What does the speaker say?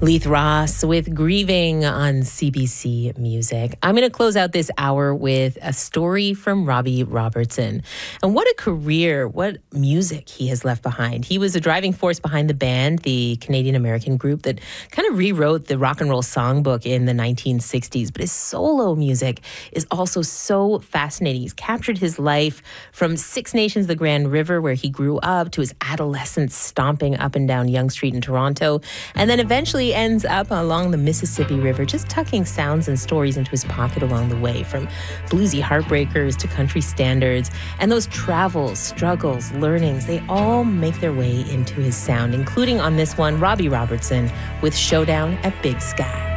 Leith Ross with Grieving on CBC Music. I'm going to close out this hour with a story from Robbie Robertson. And what a career, what music he has left behind. He was a driving force behind the band, the Canadian-American group that kind of rewrote the rock and roll songbook in the 1960s. But his solo music is also so fascinating. He's captured his life from Six Nations, the Grand River, where he grew up, to his adolescence stomping up and down Yonge Street in Toronto, and then eventually ends up along the Mississippi River, just tucking sounds and stories into his pocket along the way, from bluesy heartbreakers to country standards. And those travels, struggles, learnings, they all make their way into his sound, including on this one, Robbie Robertson with Showdown at Big Sky.